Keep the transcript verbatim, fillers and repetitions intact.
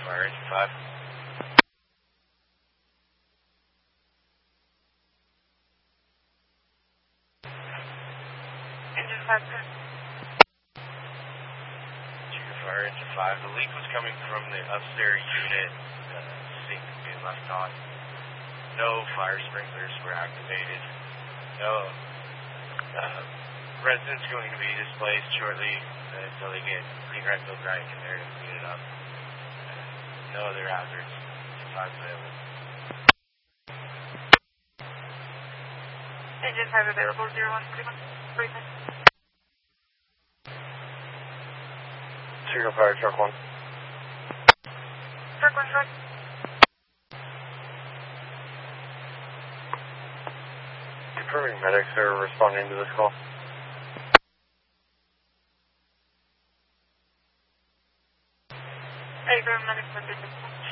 Fire engine five. Engine five, sir. Trigger Fire engine five. The leak was coming from the upstairs unit. The sink being left on. No fire sprinklers were activated. No. Uh, residents going to be displaced shortly uh, until they get clean right built right in there and clean it up. Uh, no other hazards. Five available. Engine five available, zero one three one. Breathing. Trigger Fire truck one. Truck one, truck. Confirming medics are responding to this call. Hey, medics,